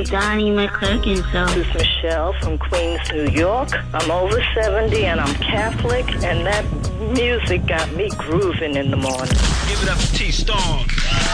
Donnie McClurkin Show. This is Michelle from Queens, New York. I'm over 70 and I'm Catholic, and that music got me grooving in the morning. Give it up for T-Storm.